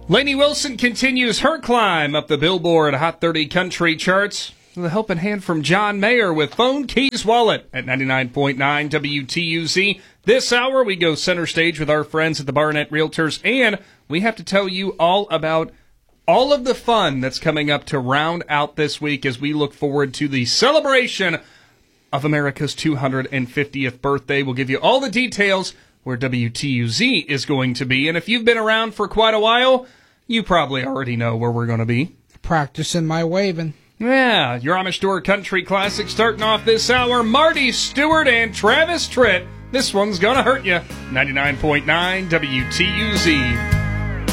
Lainey Wilson continues her climb up the Billboard Hot 30 country charts with a helping hand from John Mayer with Phone Keys Wallet at 99.9 WTUZ. This hour, we go center stage with our friends at the Barnett Realtors, and we have to tell you all about all of the fun that's coming up to round out this week as we look forward to the celebration of America's 250th birthday. We'll give you all the details where WTUZ is going to be, and if you've been around for quite a while, you probably already know where we're going to be. Practicing my waving. Yeah, your Amish Door Country Classic starting off this hour. Marty Stewart and Travis Tritt. This one's gonna hurt you. 99.9 WTUZ.